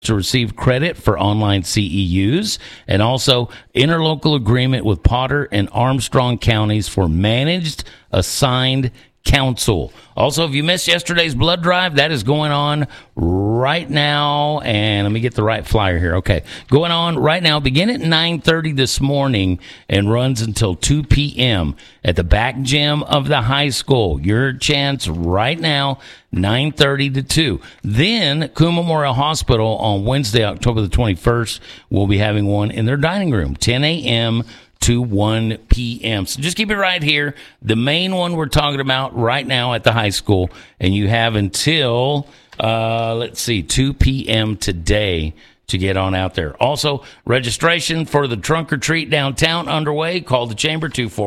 to receive credit for online CEUs, and also interlocal agreement with Potter and Armstrong counties for managed assigned counsel. Also, if you missed yesterday's blood drive, that is going on right now. And let me get the right flyer here. Okay. Going on right now, begin at 9:30 this morning and runs until 2 p.m. at the back gym of the high school. Your chance right now, 9:30 to 2. Then, Coon Memorial Hospital on Wednesday, October the 21st, will be having one in their dining room, 10 a.m. to 1 p.m. So just keep it right here. The main one we're talking about right now at the high school, and you have until, 2 p.m. today to get on out there. Also, registration for the Trunk or Treat downtown underway. Call the Chamber,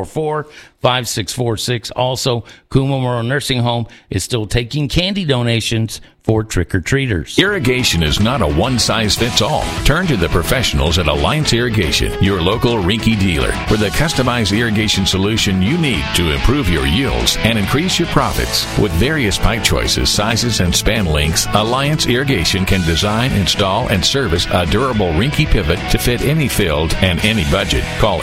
244-5646. Also, Coon Memorial Nursing Home is still taking candy donations for trick-or-treaters. Irrigation is not a one-size-fits-all. Turn to the professionals at Alliance Irrigation, your local Rinky dealer, for the customized irrigation solution you need to improve your yields and increase your profits. With various pipe choices, sizes, and span lengths, Alliance Irrigation can design, install, and service a durable Rinky pivot to fit any field and any budget. Call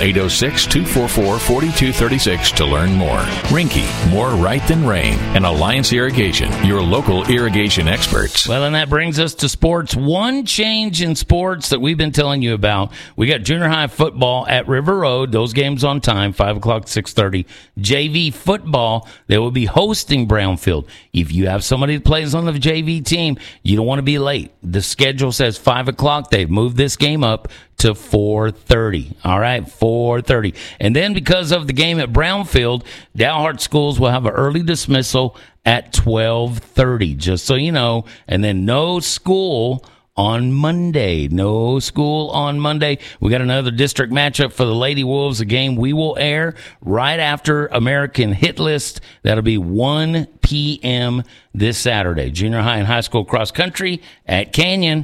806-244-4236 to learn more. Rinky, more right than rain. And Alliance Irrigation, your local irrigation experts. Well, and that brings us to sports. One change in sports that we've been telling you about. We got junior high football at River Road. Those games on time, 5 o'clock, 6:30. JV football, they will be hosting Brownfield. If you have somebody that plays on the JV team, you don't want to be late. The schedule says 5 o'clock. They've moved this game up to 4:30. All right, 4:30. And then because of the game at Brownfield, Dalhart schools will have an early dismissal at 12:30, just so you know. And then no school on Monday. No school on Monday. We got another district matchup for the Lady Wolves, a game we will air right after American Hit List. That'll be 1 p.m. this Saturday. Junior high and high school cross country at Canyon.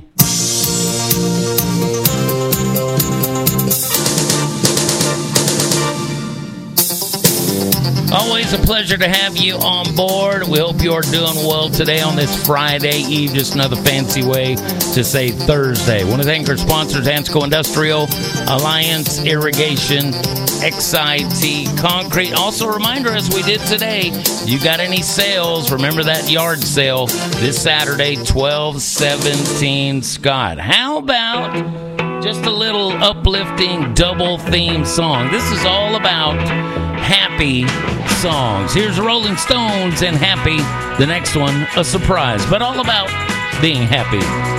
Always a pleasure to have you on board. We hope you're doing well today on this Friday Eve. Just another fancy way to say Thursday. Want to thank our sponsors, Ansco Industrial, Alliance Irrigation, XIT Concrete. Also, a reminder, as we did today, you got any sales, remember that yard sale this Saturday, 1217 Scott. How about just a little uplifting double theme song? This is all about happy songs. Here's Rolling Stones and Happy. The next one, a surprise, but all about being happy.